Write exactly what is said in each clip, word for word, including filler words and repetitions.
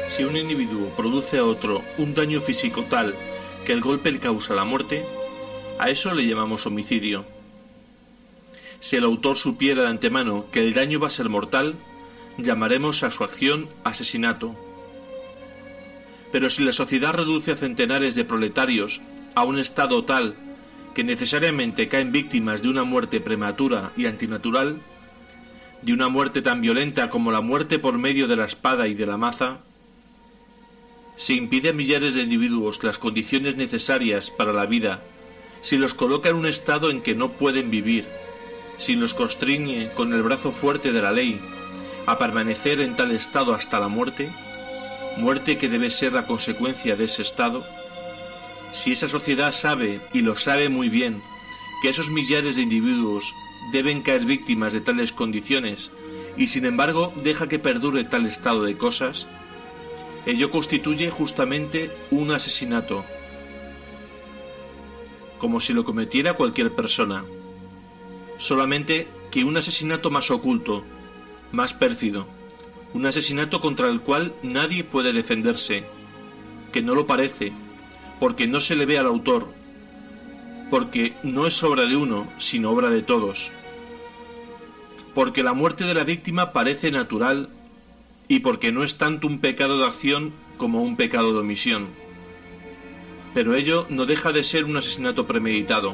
Si un individuo produce a otro un daño físico tal que el golpe le causa la muerte, a eso le llamamos homicidio. Si el autor supiera de antemano que el daño va a ser mortal, llamaremos a su acción asesinato. Pero si la sociedad reduce a centenares de proletarios a un estado tal que necesariamente caen víctimas de una muerte prematura y antinatural, de una muerte tan violenta como la muerte por medio de la espada y de la maza, si impide a millares de individuos las condiciones necesarias para la vida, si los coloca en un estado en que no pueden vivir, si los constriñe con el brazo fuerte de la ley a permanecer en tal estado hasta la muerte, muerte que debe ser la consecuencia de ese estado, si esa sociedad sabe, y lo sabe muy bien, que esos millares de individuos deben caer víctimas de tales condiciones, y sin embargo deja que perdure tal estado de cosas, ello constituye justamente un asesinato, como si lo cometiera cualquier persona, solamente que un asesinato más oculto, más pérfido, un asesinato contra el cual nadie puede defenderse, que no lo parece, porque no se le ve al autor, porque no es obra de uno, sino obra de todos, porque la muerte de la víctima parece natural y porque no es tanto un pecado de acción como un pecado de omisión. Pero ello no deja de ser un asesinato premeditado.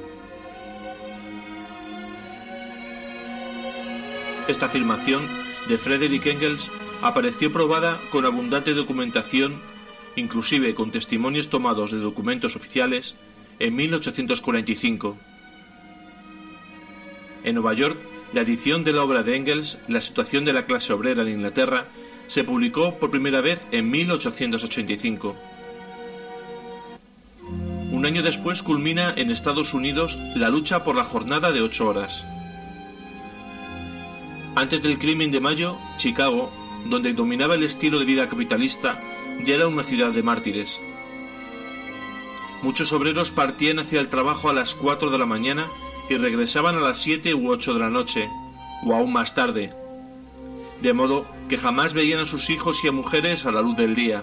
Esta afirmación de Friedrich Engels apareció probada con abundante documentación, inclusive con testimonios tomados de documentos oficiales, en mil ochocientos cuarenta y cinco. En Nueva York, la edición de la obra de Engels, La situación de la clase obrera en Inglaterra, se publicó por primera vez en mil ochocientos ochenta y cinco. Un año después culmina en Estados Unidos la lucha por la jornada de ocho horas. Antes del crimen de mayo, Chicago, donde dominaba el estilo de vida capitalista, ya era una ciudad de mártires. Muchos obreros partían hacia el trabajo a las cuatro de la mañana y regresaban a las siete u ocho de la noche, o aún más tarde, de modo que jamás veían a sus hijos y a mujeres a la luz del día.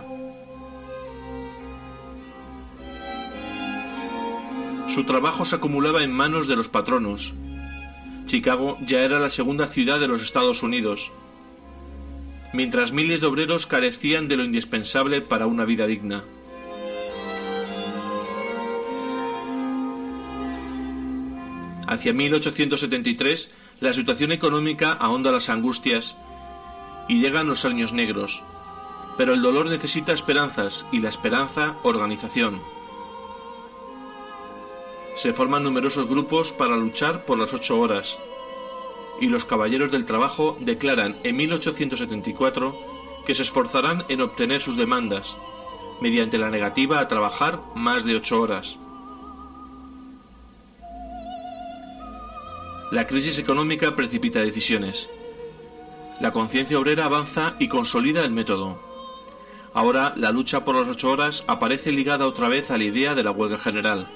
Su trabajo se acumulaba en manos de los patronos. Chicago ya era la segunda ciudad de los Estados Unidos, mientras miles de obreros carecían de lo indispensable para una vida digna. Hacia mil ochocientos setenta y tres, la situación económica ahonda las angustias y llegan los años negros, pero el dolor necesita esperanzas y la esperanza organización. Se forman numerosos grupos para luchar por las ocho horas, y los caballeros del trabajo declaran en mil ochocientos setenta y cuatro que se esforzarán en obtener sus demandas, mediante la negativa a trabajar más de ocho horas. La crisis económica precipita decisiones. La conciencia obrera avanza y consolida el método. Ahora la lucha por las ocho horas aparece ligada otra vez a la idea de la huelga general.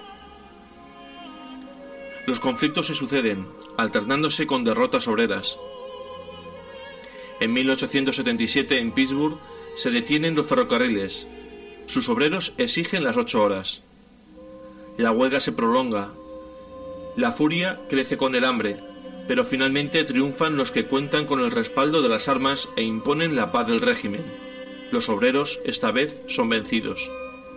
Los conflictos se suceden, alternándose con derrotas obreras. En mil ochocientos setenta y siete, en Pittsburgh, se detienen los ferrocarriles. Sus obreros exigen las ocho horas. La huelga se prolonga. La furia crece con el hambre, pero finalmente triunfan los que cuentan con el respaldo de las armas e imponen la paz del régimen. Los obreros, esta vez, son vencidos.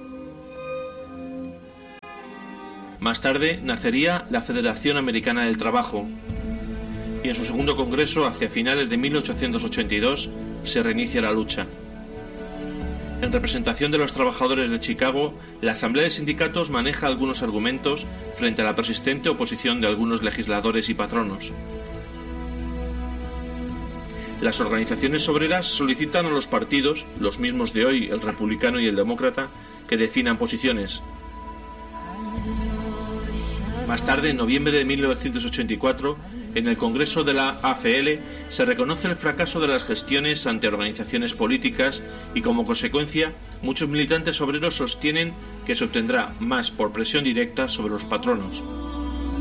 Más tarde nacería la Federación Americana del Trabajo, y en su segundo congreso, hacia finales de mil ochocientos ochenta y dos, se reinicia la lucha. En representación de los trabajadores de Chicago, la Asamblea de Sindicatos maneja algunos argumentos frente a la persistente oposición de algunos legisladores y patronos. Las organizaciones obreras solicitan a los partidos, los mismos de hoy, el republicano y el demócrata, que definan posiciones. Más tarde, en noviembre de mil novecientos ochenta y cuatro, en el Congreso de la A F L se reconoce el fracaso de las gestiones ante organizaciones políticas y, como consecuencia, muchos militantes obreros sostienen que se obtendrá más por presión directa sobre los patronos.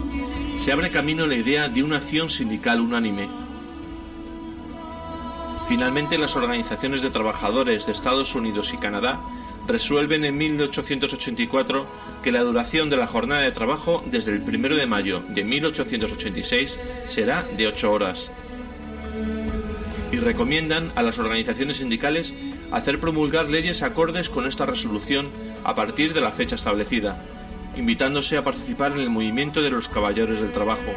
Se abre camino la idea de una acción sindical unánime. Finalmente, las organizaciones de trabajadores de Estados Unidos y Canadá resuelven en mil ochocientos ochenta y cuatro que la duración de la jornada de trabajo desde el primero de mayo de mil ochocientos ochenta y seis será de ocho horas. Y recomiendan a las organizaciones sindicales hacer promulgar leyes acordes con esta resolución a partir de la fecha establecida, invitándose a participar en el movimiento de los caballeros del trabajo.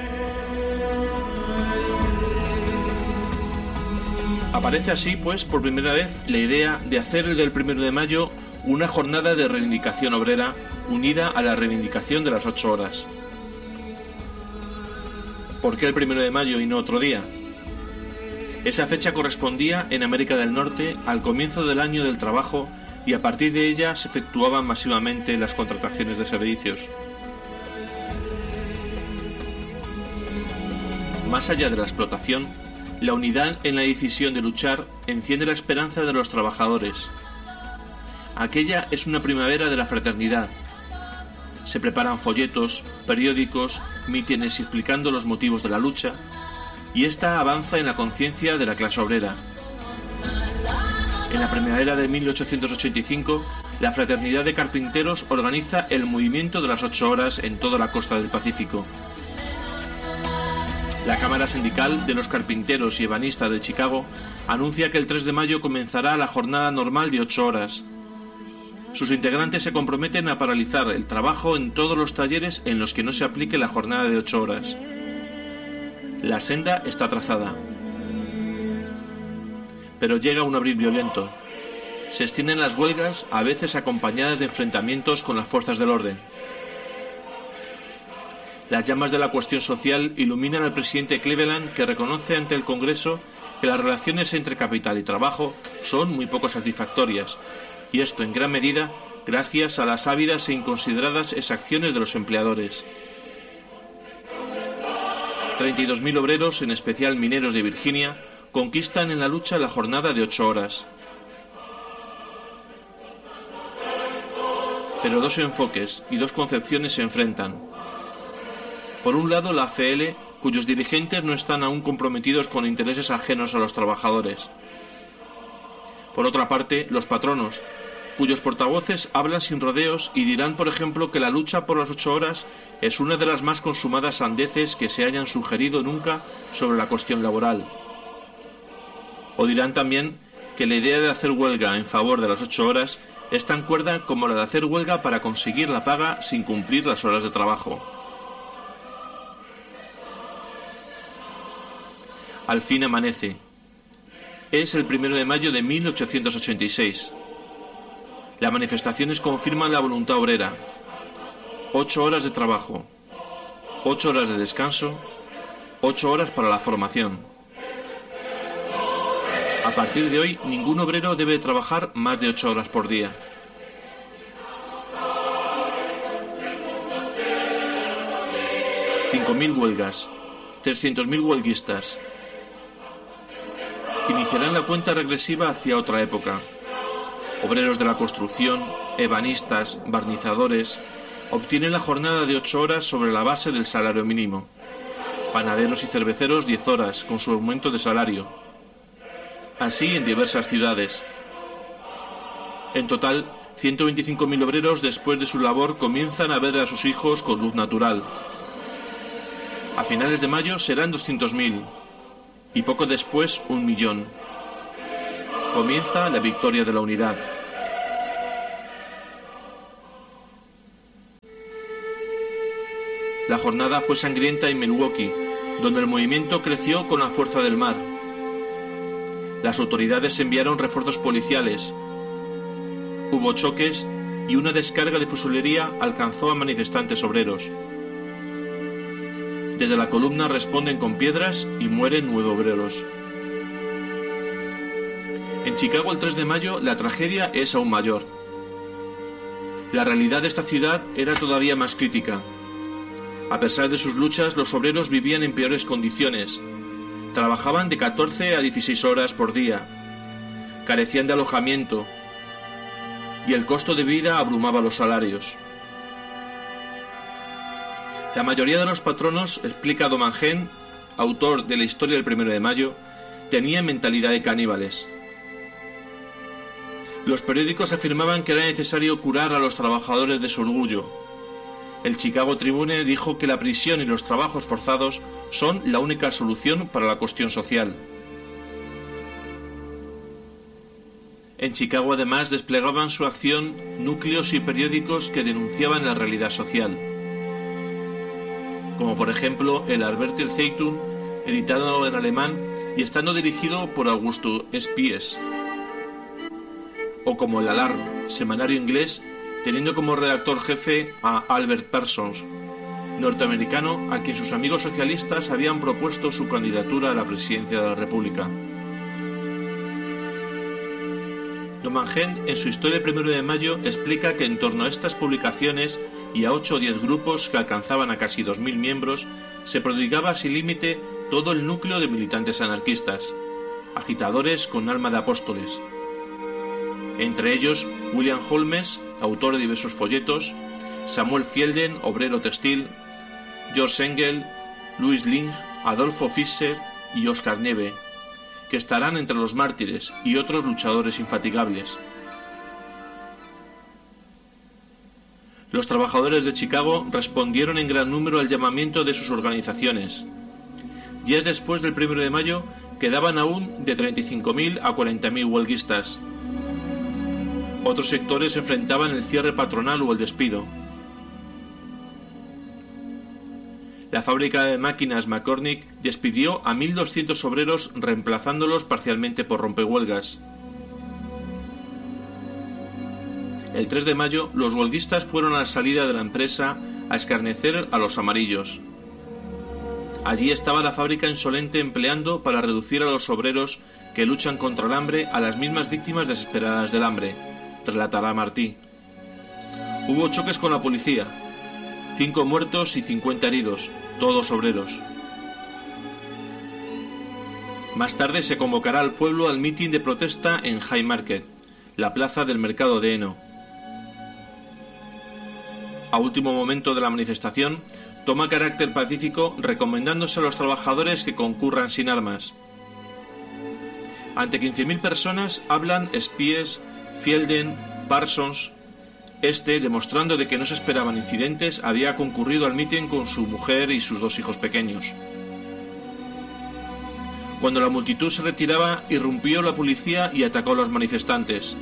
Aparece así, pues, por primera vez la idea de hacer el del primero de mayo una jornada de reivindicación obrera unida a la reivindicación de las ocho horas. ¿Por qué el primero de mayo y no otro día? Esa fecha correspondía en América del Norte al comienzo del año del trabajo y a partir de ella se efectuaban masivamente las contrataciones de servicios. Más allá de la explotación, la unidad en la decisión de luchar enciende la esperanza de los trabajadores. Aquella es una primavera de la fraternidad. Se preparan folletos, periódicos, mítines explicando los motivos de la lucha, y ésta avanza en la conciencia de la clase obrera. En la primavera de mil ochocientos ochenta y cinco, la Fraternidad de Carpinteros organiza el movimiento de las ocho horas en toda la costa del Pacífico. La Cámara Sindical de los Carpinteros y Ebanistas de Chicago anuncia que el tres de mayo comenzará la jornada normal de ocho horas. Sus integrantes se comprometen a paralizar el trabajo en todos los talleres en los que no se aplique la jornada de ocho horas. La senda está trazada. Pero llega un abril violento. Se extienden las huelgas, a veces acompañadas de enfrentamientos con las fuerzas del orden. Las llamas de la cuestión social iluminan al presidente Cleveland, que reconoce ante el Congreso que las relaciones entre capital y trabajo son muy poco satisfactorias, y esto en gran medida gracias a las ávidas e inconsideradas exacciones de los empleadores. treinta y dos mil obreros, en especial mineros de Virginia, conquistan en la lucha la jornada de ocho horas. Pero dos enfoques y dos concepciones se enfrentan. Por un lado, la A F L, cuyos dirigentes no están aún comprometidos con intereses ajenos a los trabajadores. Por otra parte, los patronos, cuyos portavoces hablan sin rodeos y dirán, por ejemplo, que la lucha por las ocho horas es una de las más consumadas sandeces que se hayan sugerido nunca sobre la cuestión laboral. O dirán también que la idea de hacer huelga en favor de las ocho horas es tan cuerda como la de hacer huelga para conseguir la paga sin cumplir las horas de trabajo. Al fin amanece. Es el primero de mayo de mil ochocientos ochenta y seis. Las manifestaciones confirman la voluntad obrera. Ocho horas de trabajo, ocho horas de descanso, ocho horas para la formación. A partir de hoy, ningún obrero debe trabajar más de ocho horas por día. cinco mil huelgas, trescientos mil huelguistas. Iniciarán la cuenta regresiva hacia otra época. Obreros de la construcción, ebanistas, barnizadores, obtienen la jornada de ocho horas sobre la base del salario mínimo. Panaderos y cerveceros diez horas, con su aumento de salario. Así en diversas ciudades. En total, ciento veinticinco mil obreros después de su labor comienzan a ver a sus hijos con luz natural. A finales de mayo serán doscientos mil. Y poco después un millón. Comienza la victoria de la unidad. La jornada fue sangrienta en Milwaukee, donde el movimiento creció con la fuerza del mar. Las autoridades enviaron refuerzos policiales. Hubo choques y una descarga de fusilería alcanzó a manifestantes obreros. Desde la columna responden con piedras y mueren nueve obreros. En Chicago el tres de mayo la tragedia es aún mayor. La realidad de esta ciudad era todavía más crítica. A pesar de sus luchas, los obreros vivían en peores condiciones. Trabajaban de catorce a dieciséis horas por día. Carecían de alojamiento. Y el costo de vida abrumaba los salarios. La mayoría de los patronos, explica Domangén, autor de la historia del primero de mayo, tenían mentalidad de caníbales. Los periódicos afirmaban que era necesario curar a los trabajadores de su orgullo. El Chicago Tribune dijo que la prisión y los trabajos forzados son la única solución para la cuestión social. En Chicago además desplegaban su acción núcleos y periódicos que denunciaban la realidad social, como por ejemplo el Arbeiter Zeitung, editado en alemán y estando dirigido por Augusto Spies, o como el Alarm, semanario inglés, teniendo como redactor jefe a Albert Parsons, norteamericano a quien sus amigos socialistas habían propuesto su candidatura a la presidencia de la República. Domangen, en su Historia del primero de mayo, explica que en torno a estas publicaciones y a ocho o diez grupos que alcanzaban a casi dos mil miembros, se prodigaba sin límite todo el núcleo de militantes anarquistas, agitadores con alma de apóstoles. Entre ellos, William Holmes, autor de diversos folletos, Samuel Fielden, obrero textil, George Engel, Louis Ling, Adolfo Fischer y Oscar Nieve, que estarán entre los mártires y otros luchadores infatigables. Los trabajadores de Chicago respondieron en gran número al llamamiento de sus organizaciones. Días después del primero de mayo quedaban aún de treinta y cinco mil a cuarenta mil huelguistas. Otros sectores enfrentaban el cierre patronal o el despido. La fábrica de máquinas McCormick despidió a mil doscientos obreros, reemplazándolos parcialmente por rompehuelgas. El tres de mayo, los huelguistas fueron a la salida de la empresa a escarnecer a los amarillos. Allí estaba la fábrica insolente empleando para reducir a los obreros que luchan contra el hambre a las mismas víctimas desesperadas del hambre, relatará Martí. Hubo choques con la policía, cinco muertos y cincuenta heridos, todos obreros. Más tarde se convocará al pueblo al mitin de protesta en Haymarket, la plaza del mercado de heno. A último momento de la manifestación, toma carácter pacífico recomendándose a los trabajadores que concurran sin armas. Ante quince mil personas hablan Spies, Fielden, Parsons. Este, demostrando de que no se esperaban incidentes, había concurrido al mitin con su mujer y sus dos hijos pequeños. Cuando la multitud se retiraba, irrumpió la policía y atacó a los manifestantes.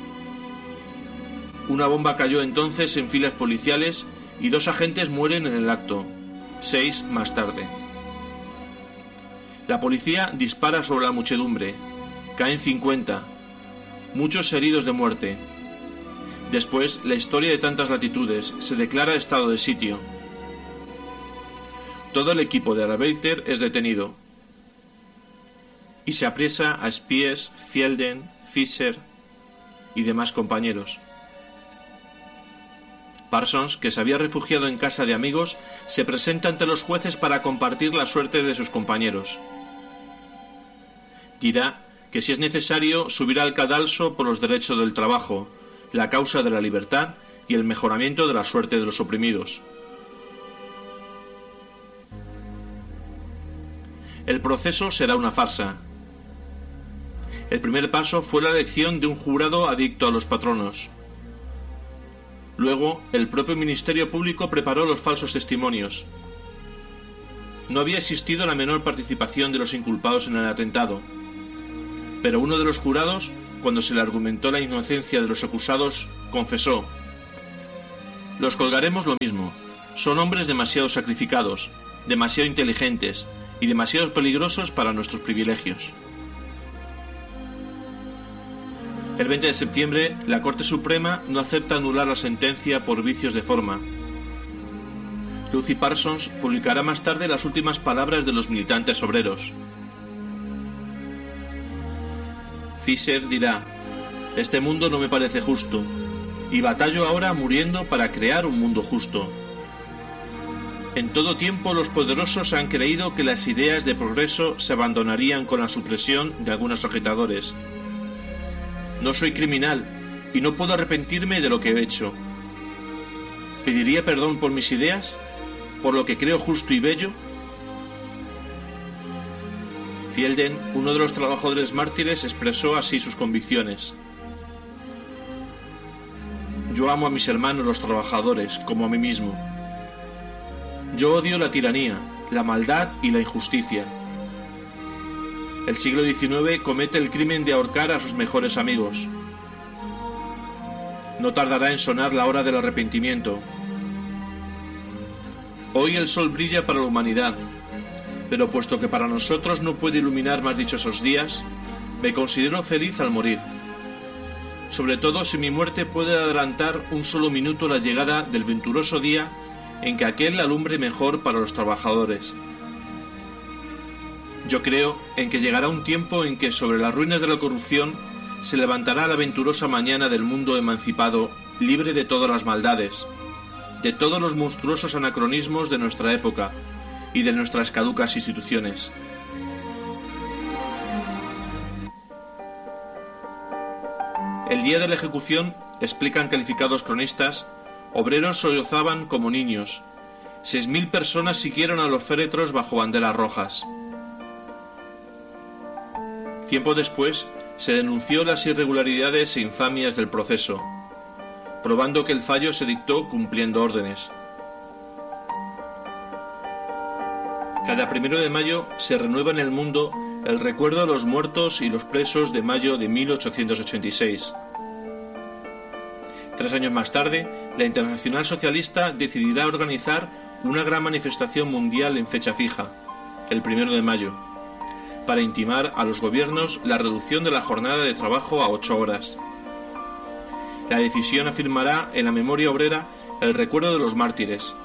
Una bomba cayó entonces en filas policiales y dos agentes mueren en el acto, seis más tarde. La policía dispara sobre la muchedumbre, caen cincuenta, muchos heridos de muerte. Después, la historia de tantas latitudes, se declara estado de sitio. Todo el equipo de Arbeiter es detenido y se apresa a Spies, Fielden, Fischer y demás compañeros. Parsons, que se había refugiado en casa de amigos, se presenta ante los jueces para compartir la suerte de sus compañeros. Dirá que si es necesario subirá al cadalso por los derechos del trabajo, la causa de la libertad y el mejoramiento de la suerte de los oprimidos. El proceso será una farsa. El primer paso fue la elección de un jurado adicto a los patronos. Luego, el propio Ministerio Público preparó los falsos testimonios. No había existido la menor participación de los inculpados en el atentado, pero uno de los jurados, cuando se le argumentó la inocencia de los acusados, confesó: «Los colgaremos lo mismo. Son hombres demasiado sacrificados, demasiado inteligentes y demasiado peligrosos para nuestros privilegios». El veinte de septiembre, la Corte Suprema no acepta anular la sentencia por vicios de forma. Lucy Parsons publicará más tarde las últimas palabras de los militantes obreros. Fischer dirá: «Este mundo no me parece justo, y batallo ahora muriendo para crear un mundo justo. En todo tiempo los poderosos han creído que las ideas de progreso se abandonarían con la supresión de algunos agitadores. No soy criminal y no puedo arrepentirme de lo que he hecho. ¿Pediría perdón por mis ideas? ¿Por lo que creo justo y bello?». Fielden, uno de los trabajadores mártires, expresó así sus convicciones: yo amo a mis hermanos los trabajadores como a mí mismo. Yo odio la tiranía, la maldad y la injusticia. El siglo diecinueve comete el crimen de ahorcar a sus mejores amigos. No tardará en sonar la hora del arrepentimiento. Hoy el sol brilla para la humanidad, pero puesto que para nosotros no puede iluminar más dichosos días, me considero feliz al morir. Sobre todo si mi muerte puede adelantar un solo minuto la llegada del venturoso día en que aquel alumbre mejor para los trabajadores. Yo creo en que llegará un tiempo en que sobre las ruinas de la corrupción se levantará la venturosa mañana del mundo emancipado, libre de todas las maldades, de todos los monstruosos anacronismos de nuestra época y de nuestras caducas instituciones. El día de la ejecución, explican calificados cronistas, obreros sollozaban como niños. Seis mil personas siguieron a los féretros bajo banderas rojas. Tiempo después, se denunció las irregularidades e infamias del proceso, probando que el fallo se dictó cumpliendo órdenes. Cada primero de mayo se renueva en el mundo el recuerdo a los muertos y los presos de mayo de mil ochocientos ochenta y seis. Tres años más tarde, la Internacional Socialista decidirá organizar una gran manifestación mundial en fecha fija, el primero de mayo, para intimar a los gobiernos la reducción de la jornada de trabajo a ocho horas. La decisión afirmará en la memoria obrera el recuerdo de los mártires,